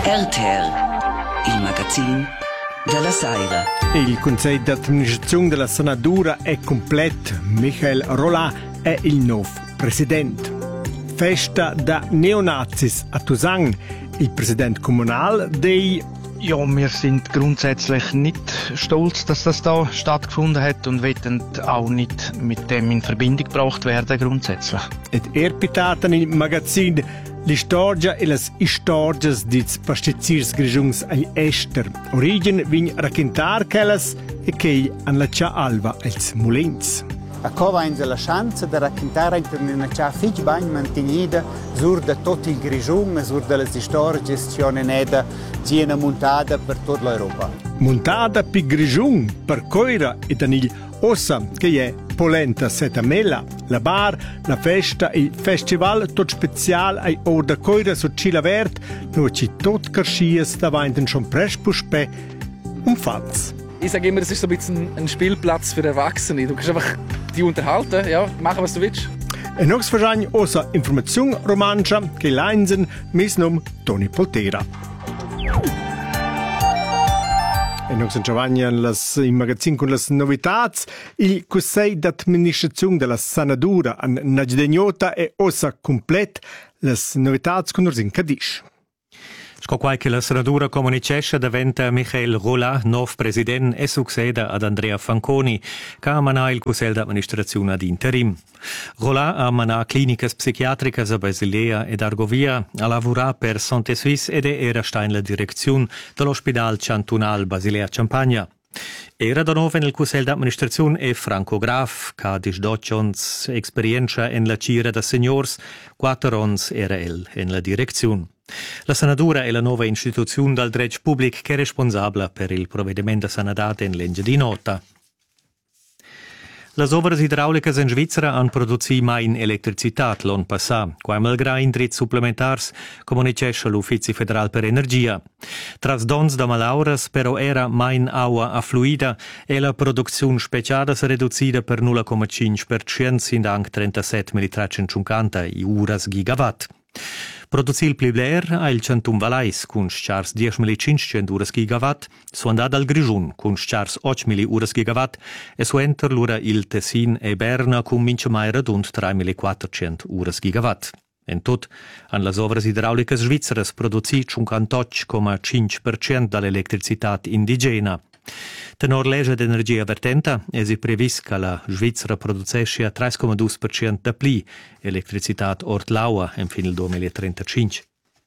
RTR, il magazine della Saira. Il Consiglio d'amministrazione della Sanadura è completo. Michael Roland è il nuovo presidente. Festa da neonazis a Tusang. Il presidente comunale dei... Ja, wir sind grundsätzlich nicht stolz, dass das da stattgefunden hat und wollen auch nicht mit dem in Verbindung gebracht werden, grundsätzlich. Et erpitata nel magazine l'Istoria e las istorias dits pastiziers grigiungs agli ester. Origine vin raccontar quellas e che an la cia alva els mulins. A cova in la chance de raccontare per una cia fig bain mantenida sur de tot il grigiun, sur de las istorias che neda giena montada per tutta l'Europa. Montada pi grigiun per coira e danil ossa che è polenta setamela, la bar, la festa e il festival tot special ai or da coira su Cila Vert, no ci tot carschies da weinten schon prespuspe Fats. Ich sage immer, das ist so ein bisschen ein Spielplatz für Erwachsene. Du kannst einfach die unterhalten, ja, machen, was du willst. E noch wahrscheinlich ossa Information romancia che leinsen misnum Toni Poltera. E non sono giovani in magazine con le novità. Il Consiglio d'amministrazione della Sanadura a Nagdegnota è ossa complet. Le novità con Orsin Cadiz. Sco qualche la Sanadura comunicesce diventa Michael Roland, nuovo presidente, e succeda ad Andrea Fanconi, che ha manà il Consiglio d'amministrazione ad interim. Roland ha manà cliniche psichiatriche a Basilea ed Argovia, ha lavorato per Santé Suisse ed era sta in la direzione dell'ospedale cantonale Basilea Campagna. Era da nuovo nel Consiglio d'amministrazione e Franco Graf, che ha 18 anni esperienza in la cira da seniors, 4 anni era in la direzione. La Sanadura è la nuova istituzione del diritto pubblico che è responsabile per il provvedimento sanadate in legge di nota. Le opere idrauliche in Svizzera hanno prodotto mai in elettricità l'anno passato, qua malgrado indrizzi supplementari, comunicesce l'Ufficio Federale per Energia. Tras dons da malauras, però era mai in acqua affluida e la produzione speciale si è ridotta per 0,5% sin anche 37.350 uras gigawatt. Produzil Plibler a il Centum Valais con schars 10.500 uras gigawatt, su andata al Grigiun con schars 8.000 uras gigawatt e su enter l'ura il Tessin e Berna con mince mai radund 3.400 uras gigawatt. In tot, an las ovras idraulicas svizzeras produzi 58,5% dall'elettricità indigena. Tenor legge d'energia vertenta, si previs che la Svizzera producesce 3,2% da pli elettricità ort l'aua in fin il 2035.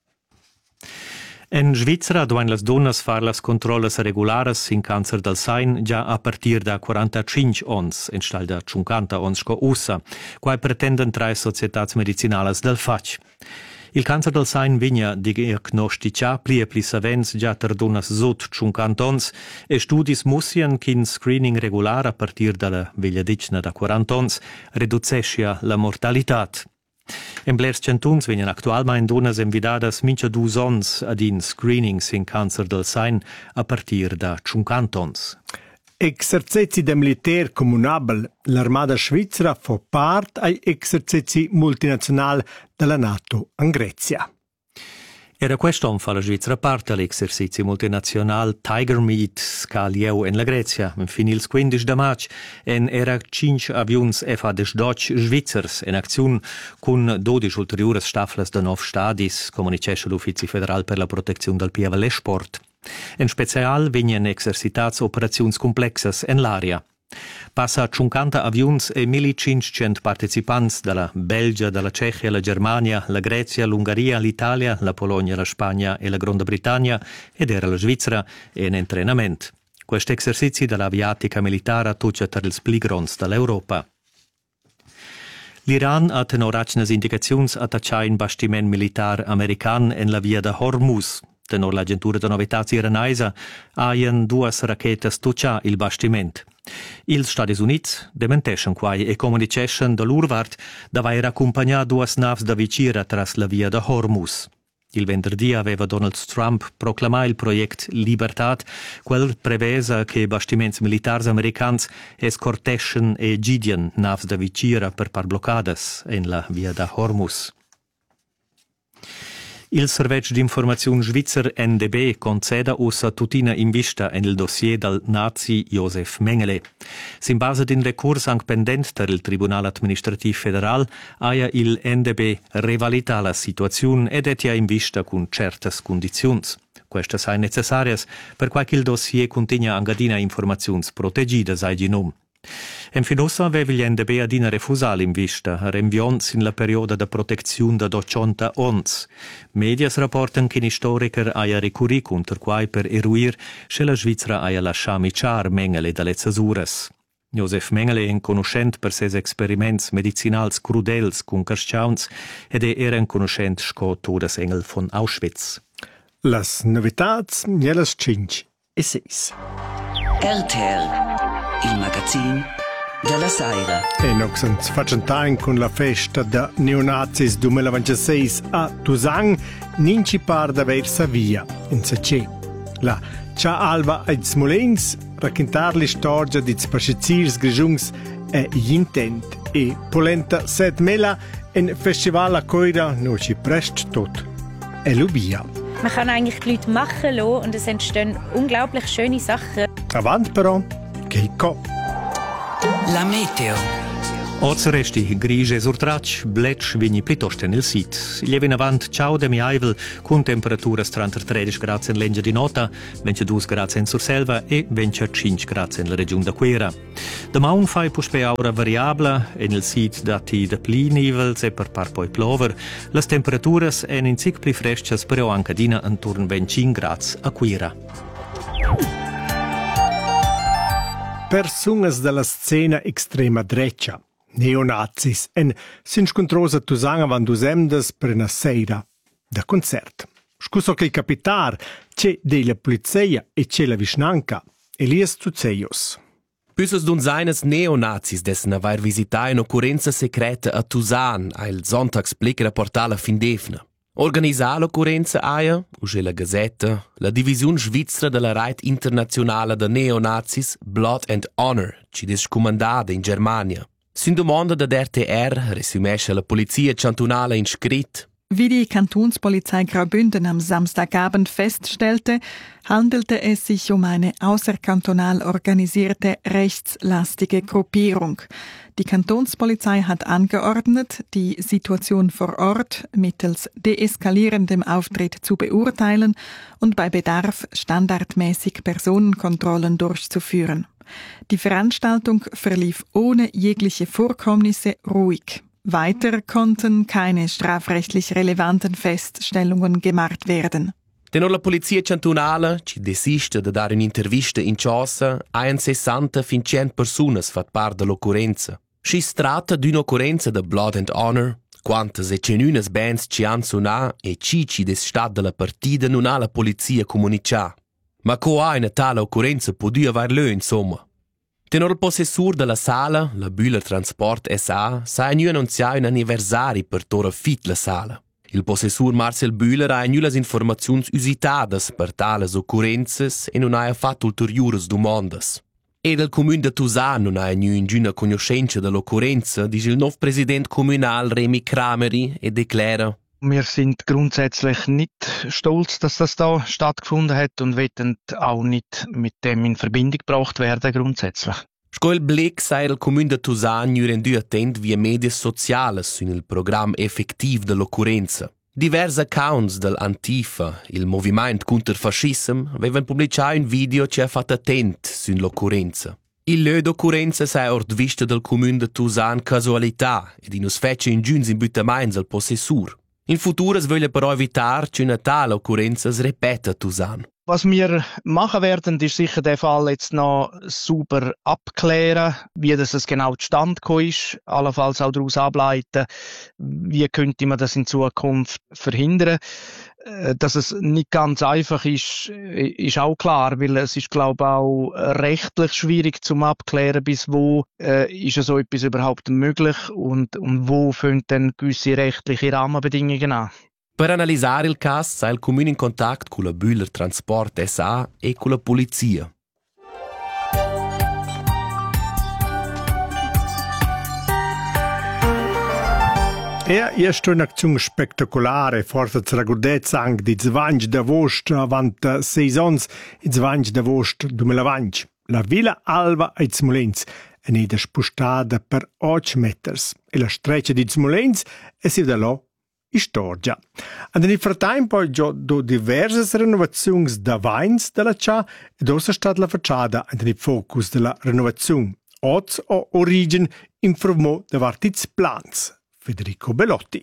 In Svizzera dovranno le donne fare le controlli regolari in cancer del sein già a partire da 45 anni, in stal da 50 anni sco ussa, qua pretendono 3 società medicinali del FAC. Il cancer del sein vigna diagnosticà pli savens già per donne sotto 50 anni e studi mussien che in screening regolare a partire dalla veglia dicna da 40 anni riducesce la mortalità. In blers centuns vengono attualmente donne invitate mince 2 anni ad in screenings in cancer del sein a partire da 50 anni. Esercizi de militare comunabile. L'armata svizzera fa parte agli esercizi multinazionali della NATO in Grecia. Era questo fa la Svizzera parte agli esercizi multinazionali Tiger Meet scalieu in la Grecia. Fin il 15 maggio era 5 avioni F-18 svizzers in azione con 12 ulteriori staffles da 9 stadi, comunicesce l'Ufficio Federale per la Protezione del PVL Sport. In special vengono esercitats operazioni complesse in l'area. Passa 50 avioni e 1.500 partecipanti dalla Belgia, dalla Cechia, la Germania, la Grecia, l'Ungheria, l'Italia, la Polonia, la Spagna e la Gran Bretagna ed era la Svizzera in entrenamento. Questi esercizi dell'aviatica militare tocca tra i pligrons dell'Europa. L'Iran ha tenorato le indicazioni attacciare un bastimento militare americano in la via da Hormuz. Tenor l'agentura de novità iranesa haien 2 rachetas toccià il bastimento. Ils Stati Units dementescen quai e comunicescen da l'urvart d'avair accompagnà 2 navs da vicira tras la via da Hormuz. Il venerdì aveva Donald Trump proclamato il progetto Libertad, quel prevesa che bastiments militars americans escorteschen e gidien navs da vicira per par bloccades in la via da Hormuz. Il Servizio d'informazione svizzer NDB conceda ussa tutina in vista en il dossier dal nazi Josef Mengele. Sin base din recurs anche pendent per il Tribunal Administrativ Federal aia il NDB revalida la situazione ed etia in vista con certas condizions. Queste sai necessarias per qualche il dossier contigna angadina informazions protegidas ai ginom. En finossa aveva gli NDB adina refusal in vista, renvions in la perioda de protezione da 80 ons. Medias rapportan che historiker aia recurri contra quai per eruir che la Svizzera aia lascia miciar Mengele dalle cesuras. Josef Mengele è conoscent per ses experiments medicinals crudels con carsciauns ed era un conoscent sco Todesengel von Auschwitz. Las novitats, jelas 5 e 6. RTL, il magazzin della Saira. E noch senz faccentain con la festa da neonazis 2026 a Tusang, ninci par da versa via, in Sacè. La Cia Alba e Smolens, raccontar la storia di spaziers grigiungs è intent e polenta 7 mela in festival a Coira no ci prest tot. E Lubia. Man kann eigentlich die Leute machen lassen und es entstehen unglaublich schöne Sachen. Avant però, che co. La meteo. Oz resti grigie surtrac, blec vigni piuttosto nel sit. Il lieve in avant ciao de miaivel con temperature tra 13 gradi in Lengia di Nota, 22 gradi in Surselva e 25 gradi nella regione da Quera. Demà un fai puspe aura variabile e nel sit dati de pli nivels e per par poi plover. Las temperaturas en in sic pli frescias però anche dina intorno 25 gradi a Quera. Personas della scena extrema dreccia, neonazis, en s'inscontrosa Tusanga van dusemdas per una sera da concert. Scuso che capitar c'è della polizia e c'è la vicinanca, Elias Zuzzeios. Püsses d'un seines neonazis dessen avair visitar un'occurrenza secreta a Tusan, al Sonntagsblick reportala fin defna. Organizar l'occurrenza aia, usce la Gazetta, la divisione svizzera della Reit internazionale de neonazis Blood and Honor, ci descomandada in Germania. Sin domanda da RTR resümesce la Polizia cantonale in Schritt. Wie die Kantonspolizei Graubünden am Samstagabend feststellte, handelte es sich um eine außerkantonal organisierte rechtslastige Gruppierung. Die Kantonspolizei hat angeordnet, die Situation vor Ort mittels deeskalierendem Auftritt zu beurteilen und bei Bedarf standardmäßig Personenkontrollen durchzuführen. Die Veranstaltung verlief ohne jegliche Vorkommnisse ruhig. Weiter konnten keine strafrechtlich relevanten Feststellungen gemacht werden. Tenor la Polizia cantonale, ci desiste da dare un'intervista in Ciossa, hayan 60 fin 100 personas fat part dell'occurrenza. Si tratta d'un'occurrenza de Blood and Honor, quantas e cenunas bands ci han sunà e cici des stat della partida non ha la Polizia comunicà. Ma co ha una tale occurrenza podia aver lö, insomma. Tenor il possessur della sala, la Bühler Transport SA, sa nu annunziare un anniversari per tora fit la sala. Il possessur Marcel Bühler ha nu las informaziuns usitadas per tales occurrenzas e non ha fatto ulteriores domandas. E del comune de Tusan non ha nu inguna conoscenza dell'occurrenza, dice il nuovo president comunal Remy Krameri e declara: Wir sind grundsätzlich nicht stolz, dass das da stattgefunden hat und wollen auch nicht mit dem in Verbindung gebracht werden, grundsätzlich. Sco il Blick sei il comune de Tusan nu rendu attent via medias sociales in il programma effettiv dell'occurrenza. Diversi accounts dell'Antifa, il movimento contro il fascismo, avevano pubblicato un video che ha fatto attent sull'occurrenza. Il lö d'occurrenza sei ord vista del comune de Tusan casualità ed in us fece in giuns in buttamains al possessur. In futuro wollen però evitar che una tale occurrenza si ripeta a Tusan. Was wir machen werden, ist sicher den Fall jetzt noch super abklären, wie das genau zustande gekommen ist, allenfalls auch daraus ableiten, wie könnte man das in Zukunft verhindern. Dass es nicht ganz einfach ist, ist auch klar, weil es ist, glaube ich, auch rechtlich schwierig zum Abklären, bis wo ist so etwas überhaupt möglich und wo fangen dann gewisse rechtliche Rahmenbedingungen an. Per analizzare il caso, sei il comune in contatto con la Bühler Transport SA e con la polizia. È un'azione spettacolare, forse tragudezza anche di Zvange d'Agosto avanti 6 anni, e Zvange d'Agosto 2020. La Villa Alva a Zmolens è neda spostata per 8 metri e la streccia di Zmolens è si da là in storia. E nel frattempo poi già diverse rinnovazioni da Vines della città ed ora è stata la facciata nel focus della rinnovazione. Oggi o origine informò davanti ai plans. Federico Bellotti.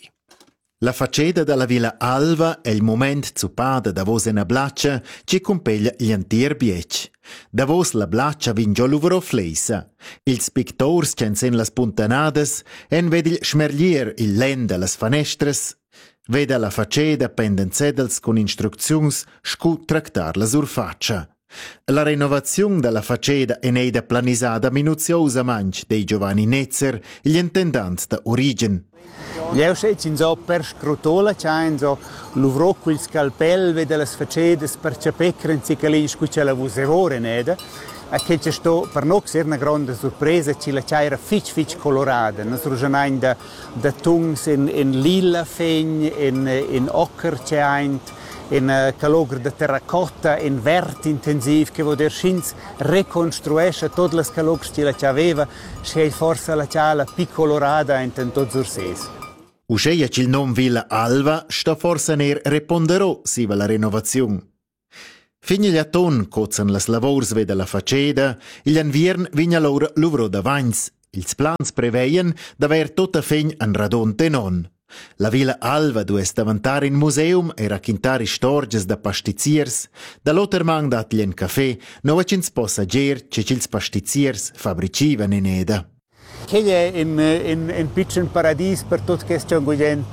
La facceda della Villa Alva è il momento zuppada da vos una blaccia che compeglia gli antier biec. Da vos la blaccia vingiò l'uvero fleisa. Ils pictors censen las puntanades en ved il schmerlier il lenda las fanestres. Veda la facceda penden zedels con instruczions scu tractar la surfaccia. La rinnovazione della facceda è neda planisata minuziosamente dei Giovanni Netzer, gli intendanti da origine. Io sei in so per scrutola, c'è in so l'uvrò quel scalpel vede le faccede per capire in cicalin scuccia la vusevore neda. E che c'è sto per noi è una grande sorpresa, ci la c'era fitch colorata, non so da tungs in lila fegn, in ocker c'è in calogre de terracotta, in vert intensiv, che vuol dire schins reconstruisce tutte le calogre che la c'aveva, c'è forse la c'ha la piccolorata in tutto Zursese. Usceia il nome Villa Alva sta forse ner reponderò siva la rinnovazione. Fini gli atton cozzan las lavors veda la facceda, il anviern vigna loro l'uvro da vagns. Ils plans preveien d'aver tutta fegn an radon tenon. La Villa Alva dues davantare in museum e racchintare storges da pastiziers, da l'otermang dat glien caffè, novecins passagier che cils pastiziers fabricivan in eda. Che è in piccolo paradiso per tutto che c'è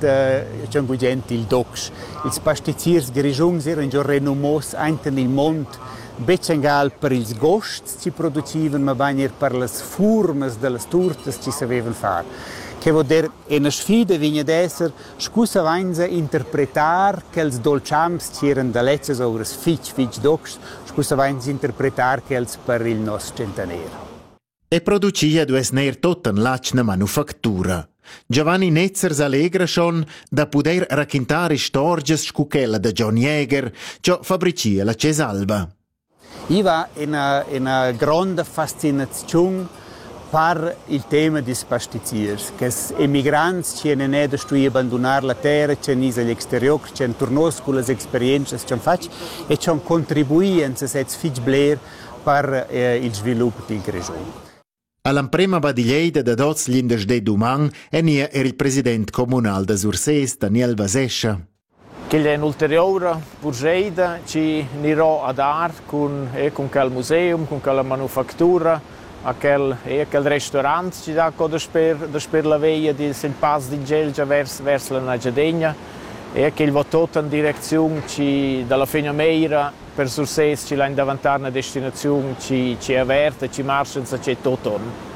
un gugente il dox. I pastiziers grigiungs erano già renomos anche nel mondo, beccengal per i gosti che producevano, ma anche per le forme delle torte che sapevano fare. Che vuol dire, è una sfida viene ad essere, scusa vanza interpretare che i dolciams che erano da lezzes ora fitch dox, scusa vanza interpretare che per il nostro centenare. E producia dues ner tot en lacna manufactura. Giovanni Netzer s'allegra schon da poter raccontare storges scuchella da John Jäger, ciò fabricia la Cesalva. Io va in una grande fascinazione per il tema dei pastiziers, che gli emigranti che non hanno studiato abbandonare la terra, che hanno iso all'esteriore, che hanno tornato con le esperienze che hanno fatto e che hanno contribuito a questo figlio per il sviluppo del regione. All'amprema badiglieida da dots l'inders de Duman e nia il presidente comunale da Surses, Daniel Vasescia. Che è un'ulteriore progetto che nirò a dar con quel museum, con quella manufattura, quel ristorante che dà per la via di St. Paz di Gelgia verso la Nagiadegna e che va tutto in direzione dalla Fegnameira per Surses ci l'ha in davantare una destinazione ci è aperta, ci marcia e c'è tutto.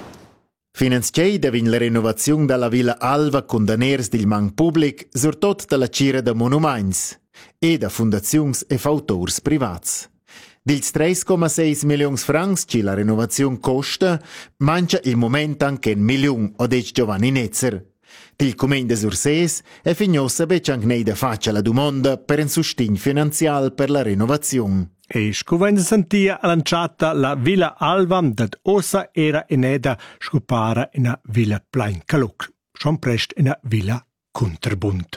Finanziata vin la rinnovazione della Villa Alva con daners del man pubblic, surtot dalla cira da monuments e da fondazioni e fautors privats. Dils 3,6 milioni francs che la rinnovazione costa, mangia il momento anche un milione, ha detto Giovanni Netzer. Il Comune de Surses è fignosa bec anche neida faccia la domanda per un sostegno finanziario per la rinnovazione. E scoven sentia lanciata la Villa Alva dat ossa era ineda scopara in una villa plain caloc, schon prest in una villa Kunterbund.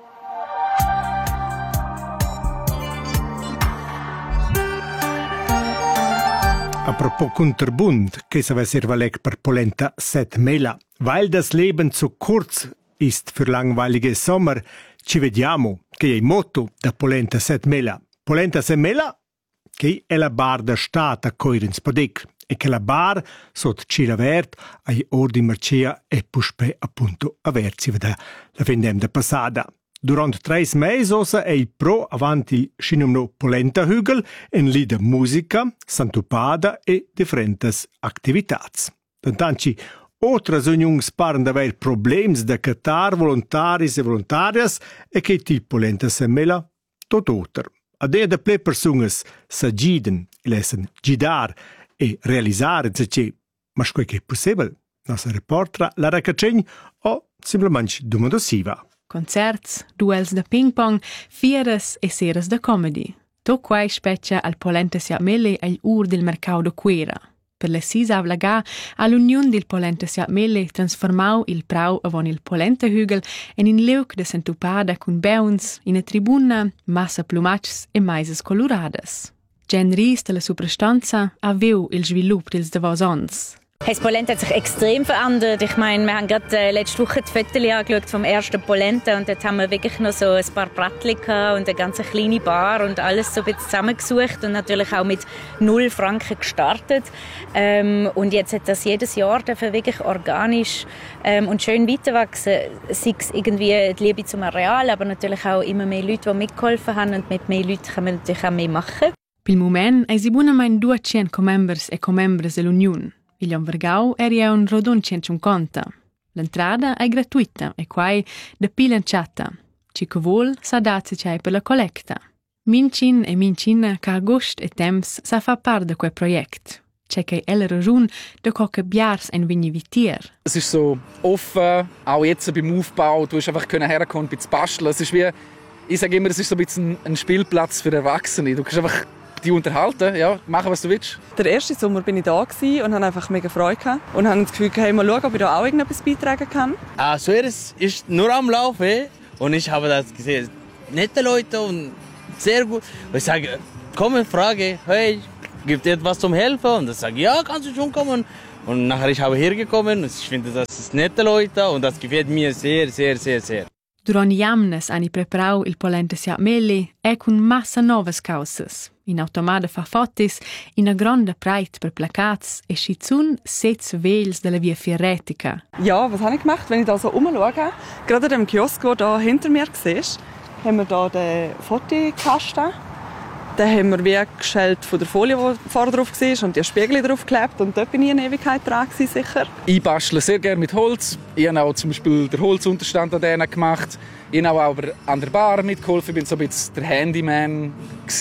A propos Kunterbund, che se va servalec per polenta 7.000. Weil das Leben zu kurz ist für langweilige Sommer, ci vediamo che è il motto da polenta 7.000. Polenta 7.000, che è la bar da stata coirens podec, e che la bar sotto cila vert ai ordi mercia e puspe appunto aversi veda la vendem da passada. Durant 3 mesi osa è il pro avanti scinumno polenta hügel en lida musica, santupada e differentes activitats. Tantanci outras unions paren d'aver problems de catar volontaris e volontarias e che il polenta semmela tot outer. Adea de ple persunas s'agiden, lesen gidar e realisare ce, ma squai che è possibile. Nostra reportra Lara Cacegn o simplement domandosiva. Concerts, duels de ping-pong, fieras e seras de comedy. To quai speccia al Polenta Siat Melle agl ur del mercau de Quera. Per le 6 avlagà all'union del Polenta Siat Melle transformau il prau avon il Polenta Hügel en in leuc de sentupada cun beuns, in a tribuna, massa plumats e maises colorades. Gen Ries de la Suprastanza aveu il svilup dels davos ons. Das Polenta hat sich extrem verändert. Ich meine, wir haben gerade letzte Woche die Fotos angeschaut vom ersten Polenta und dort haben wir wirklich noch so ein paar Bratli und eine ganz kleine Bar und alles so ein bisschen zusammengesucht und natürlich auch mit 0 Franken gestartet. Und jetzt hat das jedes Jahr dafür wirklich organisch und schön weiterwachsen. Sei es irgendwie die Liebe zum Areal, aber natürlich auch immer mehr Leute, die mitgeholfen haben und mit mehr Leuten kann man natürlich auch mehr machen. Pil moment hai si bunamein 200 comembers e comembres dell'Union. Il Vergau era un rodon 150. L'entrada è gratuita e quai de pilanciata. Ci che vuol sa dazi c'è per la collecta. Mincin e mincina che agost e temps sa fa part de quel projekt. C'è che è la ragione de qualche biars en vigni vitier. Es ist so offen, auch jetzt beim Aufbau, du hast einfach herkommen, ein bisschen basteln. Es ist wie, ich sage immer, es ist so ein bisschen ein Spielplatz für Erwachsene. Du kannst einfach die unterhalten, ja, machen, was du willst. Der erste Sommer bin ich da und hatte einfach mega Freude gehabt. Und habe das Gefühl, hey, mal schauen, ob ich da auch irgendetwas beitragen kann. Also es ist nur am Laufen und ich habe das gesehen. Nette Leute und sehr gut. Und ich sage, komm in Frage, hey, gibt es etwas zum Helfen? Und ich sage, ja, kannst du schon kommen. Und nachher ich habe hergekommen und ich finde, das ist nette Leute und das gefällt mir sehr, sehr, sehr, sehr. Durant jamnes hanno preparau il Polenta Siat Melle e con massa novas causas. In automata fa fotis, in a grande breit per Plakats e schizun 7 Vels della via Fierretica. Ja, was habe ich gemacht, wenn ich da so rumschaue? Gerade an dem Kiosk, der da hinter mir siehst, haben wir da den Fotokasten. Den haben wir wie gestellt von der Folie, die vorher drauf war, und die Spiegel drauf geklebt. Und dort bin ich eine Ewigkeit dran gewesen, sicher. Ich bastle sehr gerne mit Holz. Ich habe auch zum Beispiel den Holzunterstand an denen gemacht. Ich habe auch an der Bar mitgeholfen. Ich war so ein bisschen der Handyman.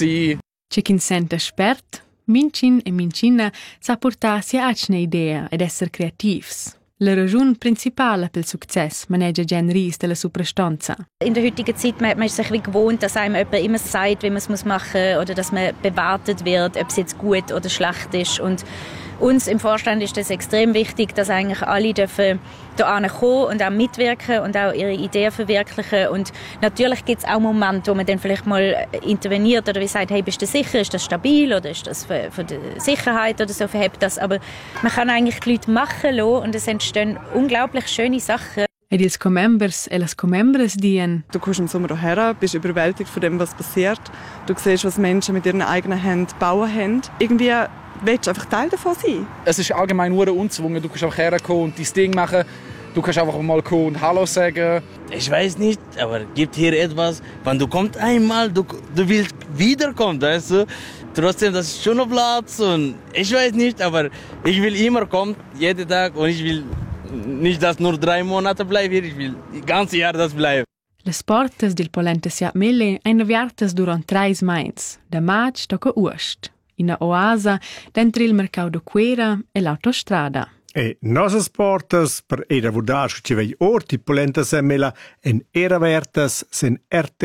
C'è chi sente espert, mincin e mincina sa portarsi a una idea ed essere creativs. La ragione principale per il successo maneggia Gen Ries della Suprastanza. In der heutigen Zeit man ist sich wie gewohnt, dass einem jemand immer sagt, wie man es machen muss oder dass man bewertet wird, ob es jetzt gut oder schlecht ist. Und uns im Vorstand ist das extrem wichtig, dass eigentlich alle dürfen hierher kommen und auch mitwirken und auch ihre Ideen verwirklichen. Und natürlich gibt es auch Momente, wo man dann vielleicht mal interveniert oder wie sagt, hey, bist du sicher, ist das stabil oder ist das für die Sicherheit oder so, verhebt das. Aber man kann eigentlich die Leute machen lassen und es entstehen unglaublich schöne Sachen. Ed ils comembers e las comembres dien. Du kommst im Sommer hierher, bist überwältigt von dem, was passiert. Du siehst, was Menschen mit ihren eigenen Händen bauen haben. Irgendwie willst du einfach Teil davon sein. Es ist allgemein nur unzwungen. Du kannst einfach herkommen und dein Ding machen. Du kannst einfach mal kommen und Hallo sagen. Ich weiß nicht, aber gibt hier etwas, wenn du kommst einmal, du willst wiederkommen, weißt du? Trotzdem, das ist schon noch Platz und ich weiß nicht, aber ich will immer kommen, jeden Tag und ich will nicht, dass nur 3 Monate bleibe, ich will das ganze Jahr das bleiben. Les portes del Polenta Siat Melle ein apertas durant 3 meins, da maig tocca August, in a oasa dentro il mercau de Quera e l'autostrada. E nostras portas per era vodar ci vei orti Polenta Siat Melle en era vertas sen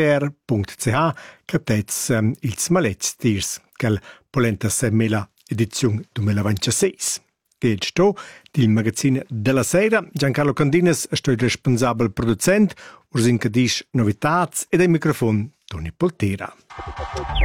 rtr.ch captez ils malets tirs cal Polenta Siat Melle edizione 2026. Che sto del magazine della sera, Giancarlo Candines è il responsabile producente, ursin che dice novitats ed ai microfono Toni Poltera.